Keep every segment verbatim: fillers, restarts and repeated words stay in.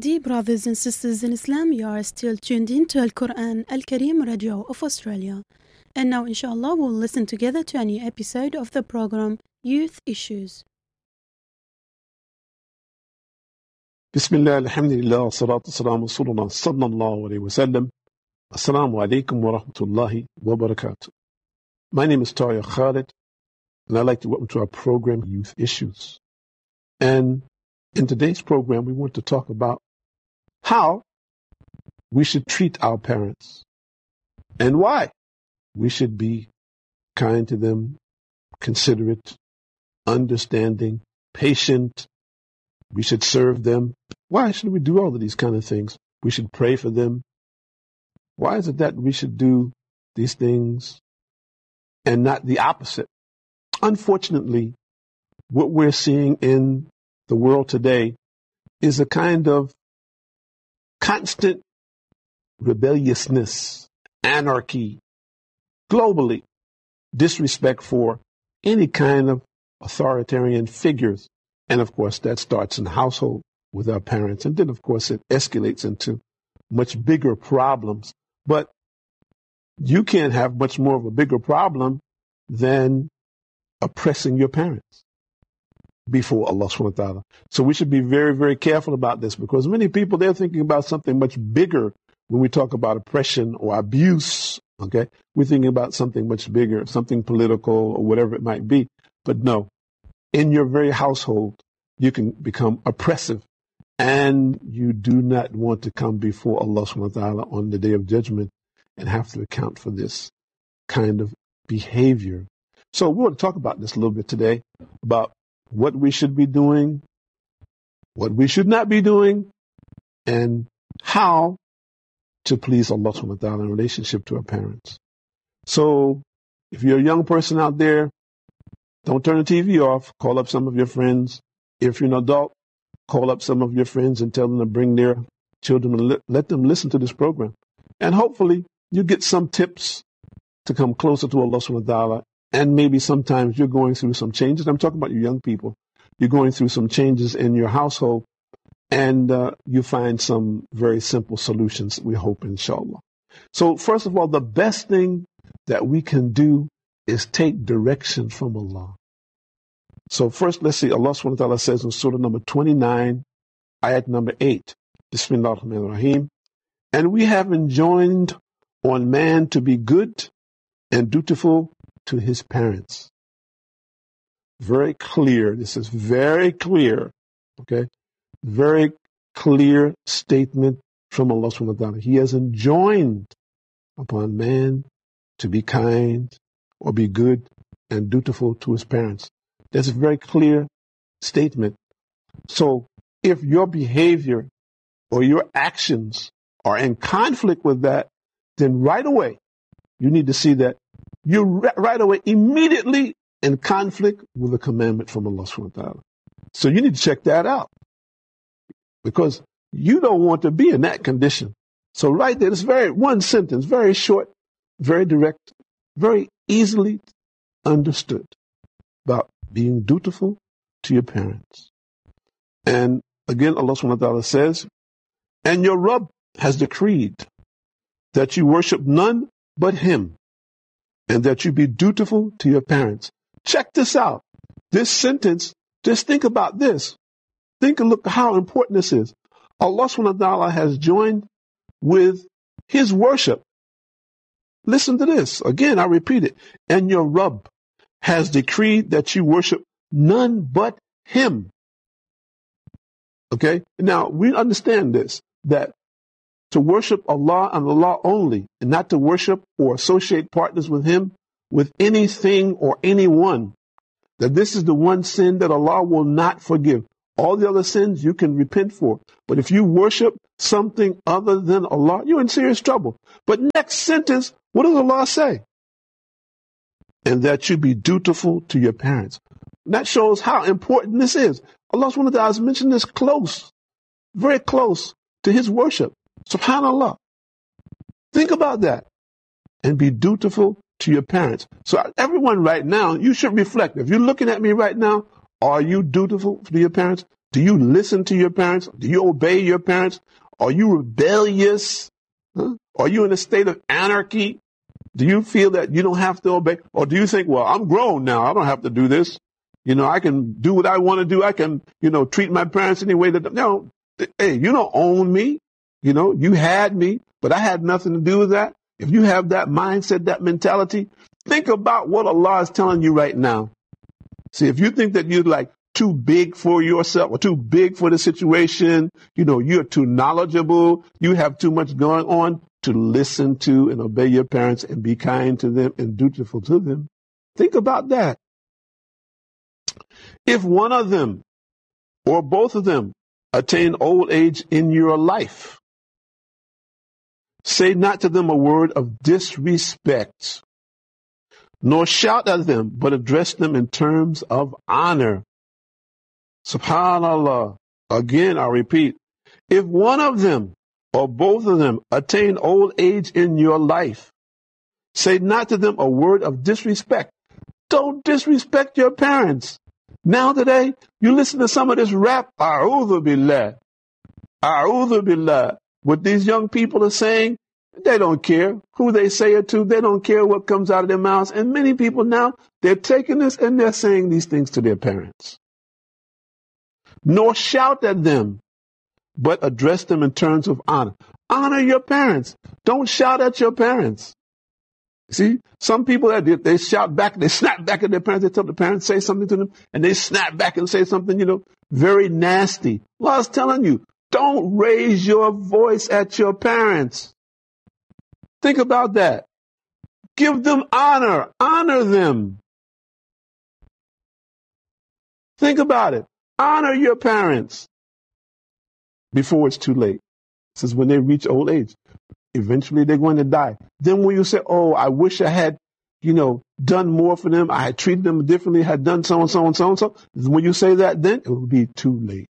Dear brothers and sisters in Islam, you are still tuned in to Al-Quran Al-Kareem Radio of Australia. And now, inshallah, we'll listen together to a new episode of the program Youth Issues. Bismillah, alhamdulillah, salatu salamu rasulullah sallallahu alayhi wa sallam. Assalamu alaikum wa rahmatullahi wa barakatuh. My name is Tariq Khalid, and I'd like to welcome to our program Youth Issues. And in today's program, we want to talk about how we should treat our parents and why we should be kind to them, considerate, understanding, patient. We should serve them. Why should we do all of these kind of things? We should pray for them. Why is it that we should do these things and not the opposite? Unfortunately, what we're seeing in the world today is a kind of constant rebelliousness, anarchy, globally, disrespect for any kind of authoritarian figures. And of course, that starts in the household with our parents. And then, of course, it escalates into much bigger problems. But you can't have much more of a bigger problem than oppressing your parents before Allah subhanahu wa ta'ala. So we should be very, very careful about this, because many people, they're thinking about something much bigger when we talk about oppression or abuse. Okay, we're thinking about something much bigger, something political or whatever it might be. But no, in your very household, you can become oppressive, and you do not want to come before Allah subhanahu wa ta'ala on the day of judgment and have to account for this kind of behavior. So we want to talk about this a little bit today, about what we should be doing, what we should not be doing, and how to please Allah subhanahu wa ta'ala in relationship to our parents. So if you're a young person out there, don't turn the T V off. Call up some of your friends. If you're an adult, call up some of your friends and tell them to bring their children and let, let them listen to this program. And hopefully you get some tips to come closer to Allah subhanahu wa ta'ala. And maybe sometimes you're going through some changes. I'm talking about you young people. You're going through some changes in your household, and uh, you find some very simple solutions, we hope, inshallah. So first of all, the best thing that we can do is take direction from Allah. So first, let's see. Allah subhanahu wa ta'ala says in Surah number twenty-nine, ayat number eight, Bismillah ar-Rahman ar-Rahim, and we have enjoined on man to be good and dutiful to his parents. Very clear. This is very clear. Okay. Very clear statement from Allah subhanahu wa ta'ala. He has enjoined upon man to be kind or be good and dutiful to his parents. That's a very clear statement. So if your behavior or your actions are in conflict with that, then right away you need to see that you're right away immediately in conflict with a commandment from Allah subhanahu wa ta'ala. So you need to check that out, because you don't want to be in that condition. So right there, it's very one sentence, very short, very direct, very easily understood about being dutiful to your parents. And again, Allah subhanahu wa ta'ala says, and your Rabb has decreed that you worship none but him, and that you be dutiful to your parents. Check this out. This sentence, just think about this. Think and look how important this is. Allah subhanahu wa ta'ala has joined with his worship. Listen to this. Again, I repeat it. And your Rabb has decreed that you worship none but him. Okay? Now, we understand this, that to worship Allah and Allah only, and not to worship or associate partners with him with anything or anyone, that this is the one sin that Allah will not forgive. All the other sins you can repent for. But if you worship something other than Allah, you're in serious trouble. But next sentence, what does Allah say? And that you be dutiful to your parents. And that shows how important this is. Allah subhanahu wa ta'ala has mentioned this close, very close to his worship. SubhanAllah. Think about that. And be dutiful to your parents. So everyone right now, you should reflect. If you're looking at me right now, are you dutiful to your parents? Do you listen to your parents? Do you obey your parents? Are you rebellious? Huh? Are you in a state of anarchy? Do you feel that you don't have to obey? Or do you think, well, I'm grown now. I don't have to do this. You know, I can do what I want to do. I can, you know, treat my parents any way that, no, hey, you don't own me. You know, you had me, but I had nothing to do with that. If you have that mindset, that mentality, think about what Allah is telling you right now. See, if you think that you're like too big for yourself or too big for the situation, you know, you're too knowledgeable, you have too much going on, to listen to and obey your parents and be kind to them and dutiful to them. Think about that. If one of them or both of them attain old age in your life, say not to them a word of disrespect, nor shout at them, but address them in terms of honor. Subhanallah. Again, I repeat, if one of them or both of them attain old age in your life, say not to them a word of disrespect. Don't disrespect your parents. Now today, you listen to some of this rap, A'udhu Billah, A'udhu Billah, what these young people are saying, they don't care who they say it to. They don't care what comes out of their mouths. And many people now, they're taking this and they're saying these things to their parents. Nor shout at them, but address them in terms of honor. Honor your parents. Don't shout at your parents. See, some people that they, they shout back, they snap back at their parents. They tell the parents, say something to them, and they snap back and say something, you know, very nasty. Well, I was telling you, don't raise your voice at your parents. Think about that. Give them honor. Honor them. Think about it. Honor your parents before it's too late. This is when they reach old age. Eventually they're going to die. Then when you say, oh, I wish I had, you know, done more for them. I had treated them differently, had done so and so and so and so. When you say that, then it will be too late.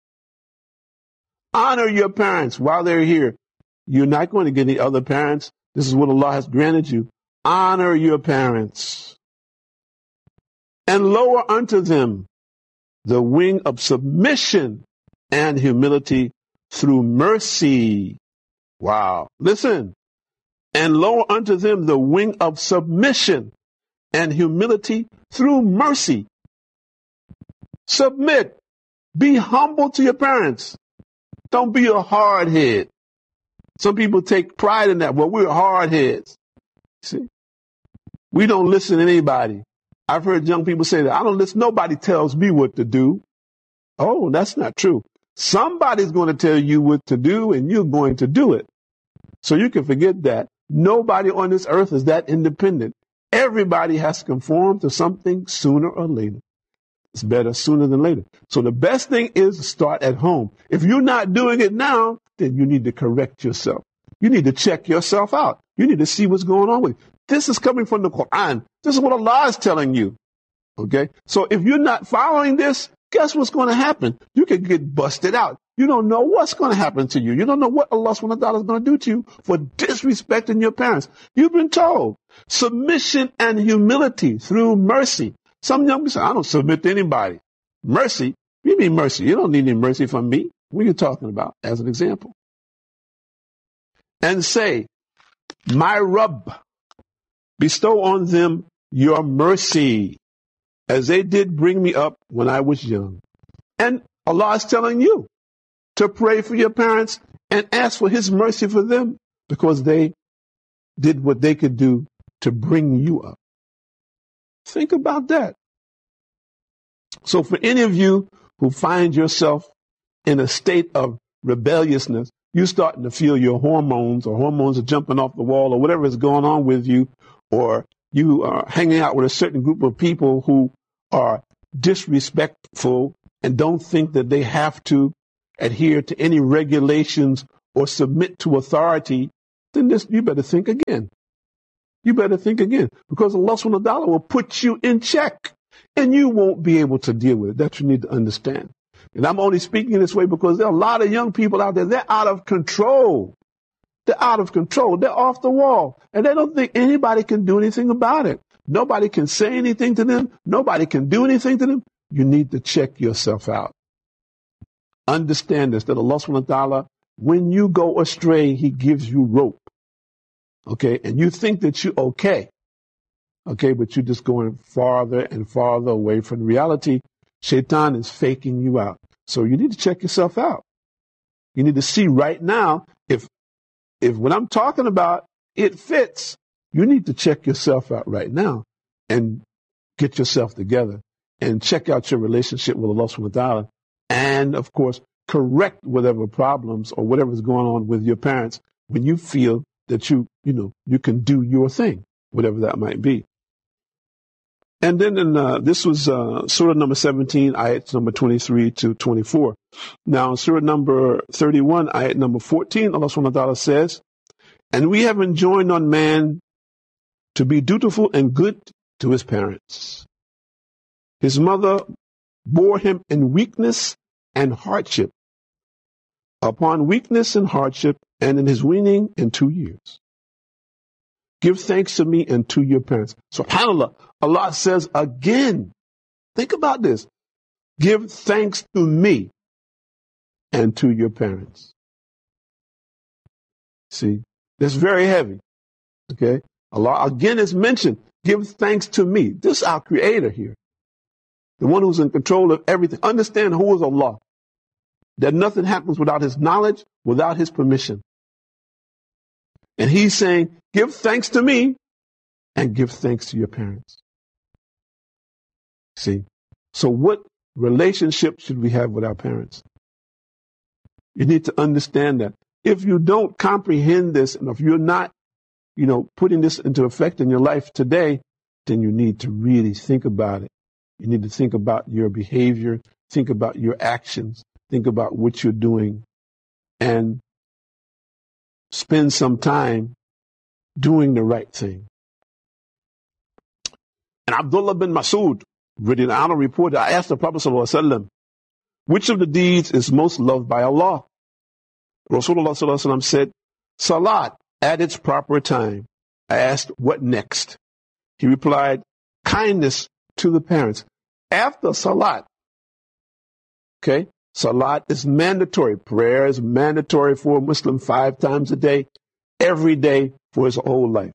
Honor your parents while they're here. You're not going to get any other parents. This is what Allah has granted you. Honor your parents. And lower unto them the wing of submission and humility through mercy. Wow. Listen. And lower unto them the wing of submission and humility through mercy. Submit. Be humble to your parents. Don't be a hard head. Some people take pride in that. Well, we're hard heads. See? We don't listen to anybody. I've heard young people say that. I don't listen. Nobody tells me what to do. Oh, that's not true. Somebody's going to tell you what to do, and you're going to do it. So you can forget that. Nobody on this earth is that independent. Everybody has to conform to something sooner or later. It's better sooner than later. So the best thing is to start at home. If you're not doing it now, then you need to correct yourself. You need to check yourself out. You need to see what's going on with you. This is coming from the Quran. This is what Allah is telling you. Okay? So if you're not following this, guess what's going to happen? You can get busted out. You don't know what's going to happen to you. You don't know what Allah subhanahu wa ta'ala is going to do to you for disrespecting your parents. You've been told submission and humility through mercy. Some young people say, I don't submit to anybody. Mercy? You mean mercy? You don't need any mercy from me. What are you talking about? As an example. And say, my Rabb, bestow on them your mercy, as they did bring me up when I was young. And Allah is telling you to pray for your parents and ask for His mercy for them, because they did what they could do to bring you up. Think about that. So for any of you who find yourself in a state of rebelliousness, you're starting to feel your hormones or hormones are jumping off the wall or whatever is going on with you, or you are hanging out with a certain group of people who are disrespectful and don't think that they have to adhere to any regulations or submit to authority, then this, you better think again. You better think again, because Allah subhanahu wa ta'ala will put you in check and you won't be able to deal with it. That you need to understand. And I'm only speaking this way because there are a lot of young people out there, they're out of control. They're out of control. They're off the wall. And they don't think anybody can do anything about it. Nobody can say anything to them. Nobody can do anything to them. You need to check yourself out. understand this, that Allah subhanahu wa ta'ala, when you go astray, He gives you rope. Okay, and you think that you're okay. Okay, but you're just going farther and farther away from reality. Shaitan is faking you out. So you need to check yourself out. You need to see right now if if what I'm talking about, it fits. You need to check yourself out right now and get yourself together and check out your relationship with Allah subhanahu wa ta'ala. And of course, correct whatever problems or whatever's going on with your parents when you feel that you, you know, you can do your thing, whatever that might be. And then in, uh, this was uh, Surah number seventeen, ayat number twenty-three to twenty-four. Now, in Surah number thirty-one, ayat number fourteen, Allah subhanahu wa ta'ala says, and we have enjoined on man to be dutiful and good to his parents. His mother bore him in weakness and hardship, upon weakness and hardship, and in his weaning in two years. Give thanks to me and to your parents. SubhanAllah, Allah says again, think about this. Give thanks to me and to your parents. See, that's very heavy. Okay. Allah again is mentioned. Give thanks to me. This is our creator here. The one who's in control of everything. Understand who is Allah. That nothing happens without his knowledge, without his permission. And he's saying, give thanks to me and give thanks to your parents. See? So what relationship should we have with our parents? You need to understand that. If you don't comprehend this, and if you're not, you know, putting this into effect in your life today, then you need to really think about it. You need to think about your behavior, think about your actions, think about what you're doing, and spend some time doing the right thing. And Abdullah bin Mas'ud, written out a report, I asked the Prophet ﷺ, which of the deeds is most loved by Allah? Rasulullah ﷺ said, Salat at its proper time. I asked, what next? He replied, kindness to the parents. After Salat, okay, Salat is mandatory. Prayer is mandatory for a Muslim five times a day, every day for his whole life.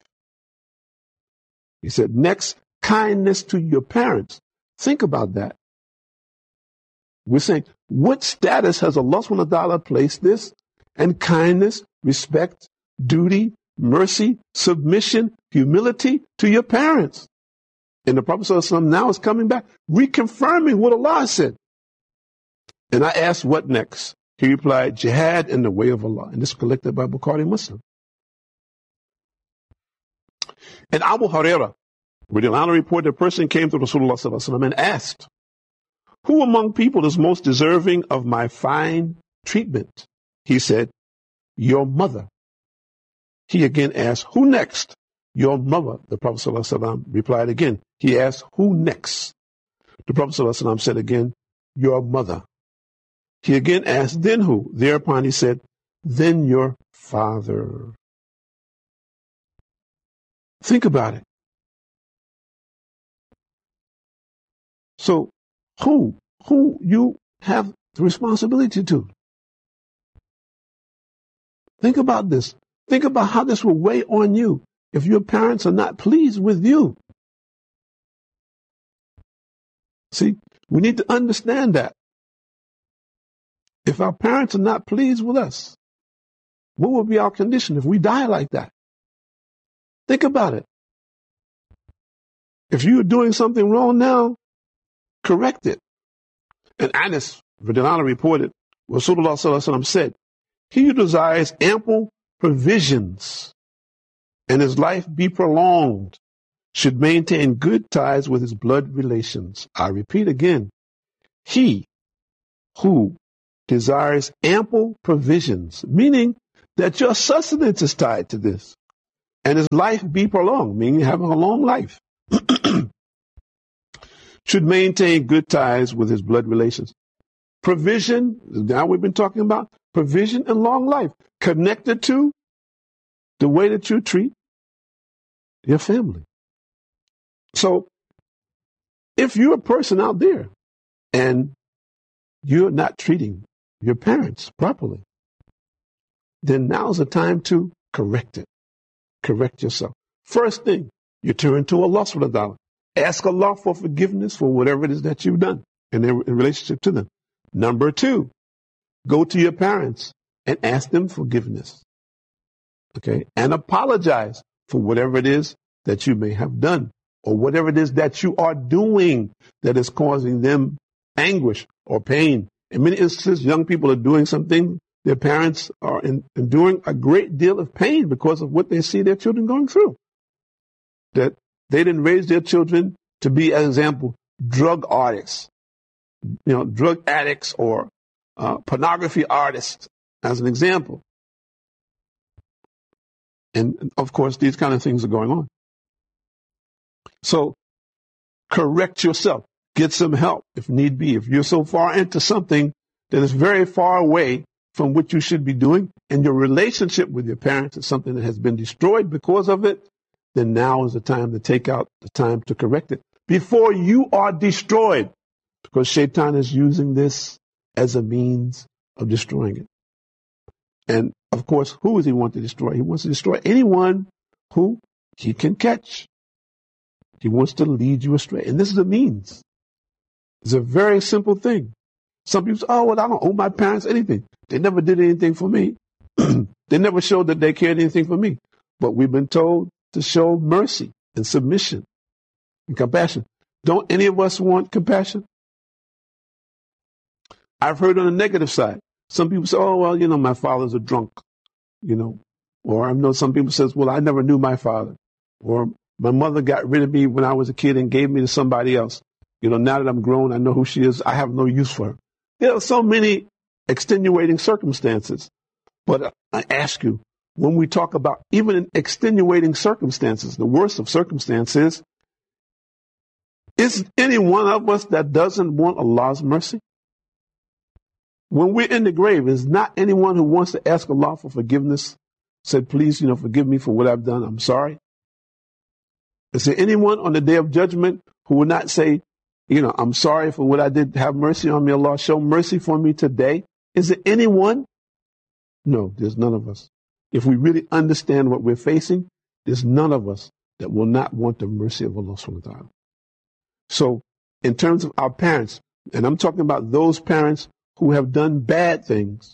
He said, next, kindness to your parents. Think about that. We're saying, what status has Allah subhanahu wa ta'ala placed this? And kindness, respect, duty, mercy, submission, humility to your parents. And the Prophet ﷺ now is coming back, reconfirming what Allah said. And I asked, what next? He replied, jihad in the way of Allah. And this is collected by Bukhari Muslim. And Abu Hurairah, with the honor report, a person came to Rasulullah ﷺ and asked, who among people is most deserving of my fine treatment? He said, your mother. He again asked, who next? Your mother. The Prophet ﷺ replied again. He asked, who next? The Prophet ﷺ said again, your mother. He again asked, then who? Thereupon he said, then your father. Think about it. So who, who you have the responsibility to? Think about this. Think about how this will weigh on you if your parents are not pleased with you. See, we need to understand that. If our parents are not pleased with us, what will be our condition if we die like that? Think about it. If you're doing something wrong now, correct it. And Anas Radhiyallahu reported, Rasulullah sallallahu alaihi wasallam said, he who desires ample provisions and his life be prolonged should maintain good ties with his blood relations. I repeat again, he who desires ample provisions, meaning that your sustenance is tied to this, and his life be prolonged, meaning having a long life, should maintain good ties with his blood relations. Provision, now we've been talking about provision and long life, connected to the way that you treat your family. So if you're a person out there and you're not treating your parents properly, then now's the time to correct it. Correct yourself. First thing, you turn to Allah subhanahu wa ta'ala. Ask Allah for forgiveness for whatever it is that you've done in, their, in relationship to them. Number two, go to your parents and ask them forgiveness. Okay? And apologize for whatever it is that you may have done or whatever it is that you are doing that is causing them anguish or pain. In many instances, young people are doing something, their parents are in, enduring a great deal of pain because of what they see their children going through. That they didn't raise their children to be, as an example, drug artists, you know, drug addicts or uh, pornography artists, as an example. And, of course, these kind of things are going on. So correct yourself. Get some help if need be. If you're so far into something that is very far away from what you should be doing, and your relationship with your parents is something that has been destroyed because of it, then now is the time to take out the time to correct it before you are destroyed, because Shaitan is using this as a means of destroying it. And, of course, who does he want to destroy? He wants to destroy anyone who he can catch. He wants to lead you astray. And this is a means. It's a very simple thing. Some people say, oh, well, I don't owe my parents anything. They never did anything for me. They never showed that they cared anything for me. But we've been told to show mercy and submission and compassion. Don't any of us want compassion? I've heard on the negative side, some people say, oh, well, you know, my father's a drunk, you know. Or I know some people says, well, I never knew my father. Or my mother got rid of me when I was a kid and gave me to somebody else. You know, now that I'm grown, I know who she is. I have no use for her. There are so many extenuating circumstances. But I ask you, when we talk about even in extenuating circumstances, the worst of circumstances, is any one of us that doesn't want Allah's mercy? When we're in the grave, is not anyone who wants to ask Allah for forgiveness, said, please, you know, forgive me for what I've done. I'm sorry. Is there anyone on the day of judgment who will not say, you know, I'm sorry for what I did. Have mercy on me, Allah. Show mercy for me today. Is there anyone? No, there's none of us. If we really understand what we're facing, there's none of us that will not want the mercy of Allah subhanahu wa ta'ala. So in terms of our parents, and I'm talking about those parents who have done bad things,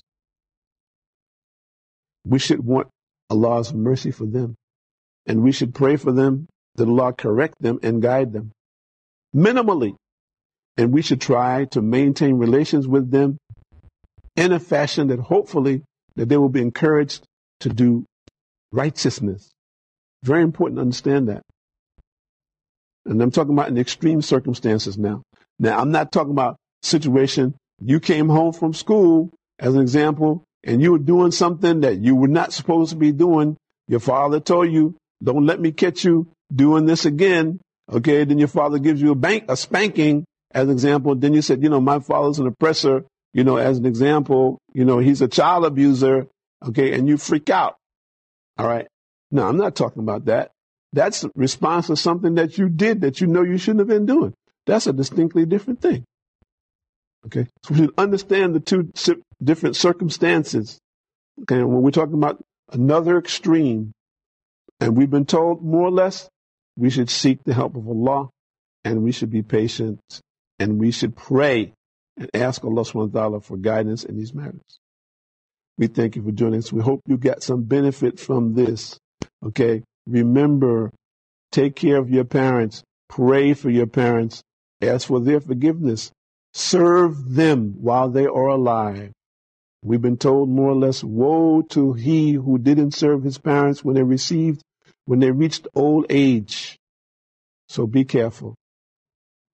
we should want Allah's mercy for them. And we should pray for them that Allah correct them and guide them minimally. And we should try to maintain relations with them in a fashion that hopefully that they will be encouraged to do righteousness. Very important to understand that. And I'm talking about in extreme circumstances now. Now, I'm not talking about situation, you came home from school, as an example, and you were doing something that you were not supposed to be doing. Your father told you, don't let me catch you doing this again. Okay, then your father gives you a bank, a spanking, as an example. Then you said, you know, my father's an oppressor, you know, as an example, you know, he's a child abuser. Okay, and you freak out. All right. No, I'm not talking about that. That's a response to something that you did that you know you shouldn't have been doing. That's a distinctly different thing. Okay, so we should understand the two different circumstances. Okay, when we're talking about another extreme, and we've been told more or less, we should seek the help of Allah, and we should be patient, and we should pray and ask Allah subhanahu wa ta'ala for guidance in these matters. We thank you for joining us. We hope you got some benefit from this. Okay, remember, take care of your parents, pray for your parents, ask for their forgiveness, serve them while they are alive. We've been told more or less, woe to he who didn't serve his parents when they received, when they reached old age. So be careful.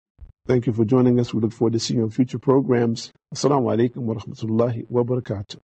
Thank you for joining us. We look forward to seeing you on future programs. Assalamu alaikum wa rahmatullahi wa barakatuh.